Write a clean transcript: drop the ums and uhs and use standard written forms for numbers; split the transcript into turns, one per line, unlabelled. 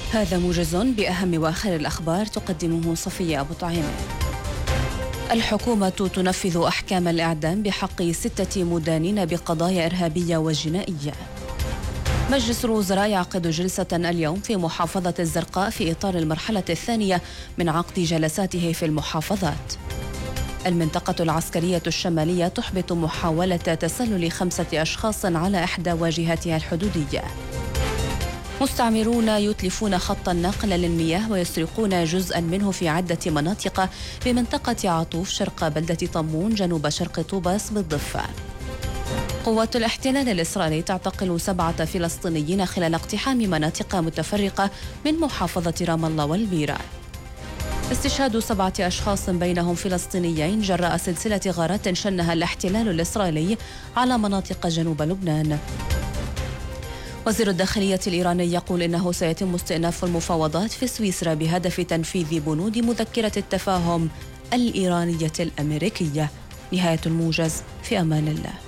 هذا موجز بأهم وآخر الأخبار، تقدمه صفية أبو طعيمة. الحكومة تنفذ أحكام الإعدام بحق 6 مدانين بقضايا إرهابية وجنائية. مجلس الوزراء يعقد جلسة اليوم في محافظة الزرقاء في إطار المرحلة الثانية من عقد جلساته في المحافظات. المنطقة العسكرية الشمالية تحبط محاولة تسلل 5 أشخاص على إحدى واجهاتها الحدودية. مستعمرون يتلفون خط النقل للمياه ويسرقون جزءا منه في عدة مناطق بمنطقة عطوف شرق بلدة طمون جنوب شرق طوباس بالضفة. قوات الاحتلال الإسرائيلي تعتقل 7 فلسطينيين خلال اقتحام مناطق متفرقة من محافظة رام الله والبيرة. استشهاد 7 أشخاص بينهم فلسطينيين جراء سلسلة غارات شنها الاحتلال الإسرائيلي على مناطق جنوب لبنان. وزير الداخلية الإيراني يقول إنه سيتم استئناف المفاوضات في سويسرا بهدف تنفيذ بنود مذكرة التفاهم الإيرانية الأمريكية. نهاية الموجز، في أمان الله.